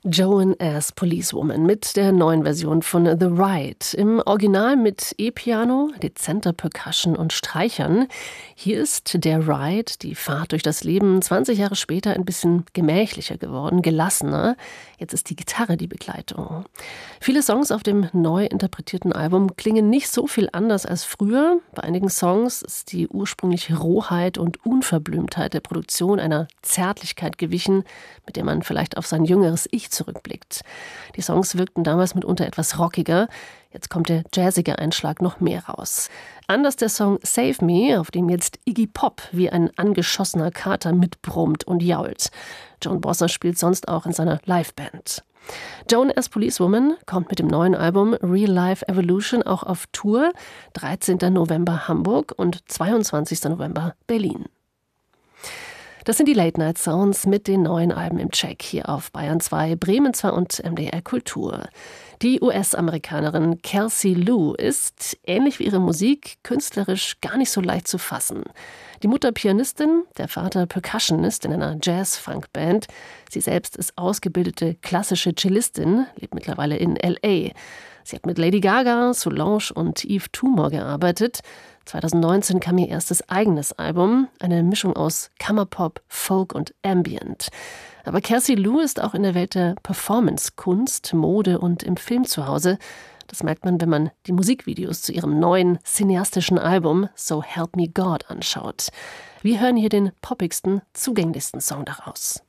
Joan as Policewoman mit der neuen Version von The Ride. Im Original mit E-Piano, dezenter Percussion und Streichern. Hier ist der Ride, die Fahrt durch das Leben, 20 Jahre später ein bisschen gemächlicher geworden, gelassener. Jetzt ist die Gitarre die Begleitung. Viele Songs auf dem neu interpretierten Album klingen nicht so viel anders als früher. Bei einigen Songs ist die ursprüngliche Rohheit und Unverblümtheit der Produktion einer Zärtlichkeit gewichen, mit der man vielleicht auf sein jüngeres Ich zurückblickt. Die Songs wirkten damals mitunter etwas rockiger. Jetzt kommt der jazzige Einschlag noch mehr raus. Anders der Song Save Me, auf dem jetzt Iggy Pop wie ein angeschossener Kater mitbrummt und jault. Joan Bosser spielt sonst auch in seiner Liveband. Joan as Policewoman kommt mit dem neuen Album Real Life Evolution auch auf Tour. 13. November Hamburg und 22. November Berlin. Das sind die Late-Night-Sounds mit den neuen Alben im Check hier auf Bayern 2, Bremen 2 und MDR Kultur. Die US-Amerikanerin Kelsey Lou ist, ähnlich wie ihre Musik, künstlerisch gar nicht so leicht zu fassen. Die Mutter Pianistin, der Vater Percussionist in einer Jazz-Funk-Band. Sie selbst ist ausgebildete klassische Cellistin, lebt mittlerweile in L.A. Sie hat mit Lady Gaga, Solange und Yves Tumor gearbeitet. 2019 kam ihr erstes eigenes Album, eine Mischung aus Kammerpop, Folk und Ambient. Aber Kelsey Lou ist auch in der Welt der Performance-Kunst, Mode und im Film zu Hause. Das merkt man, wenn man die Musikvideos zu ihrem neuen cineastischen Album So Help Me God anschaut. Wir hören hier den poppigsten, zugänglichsten Song daraus.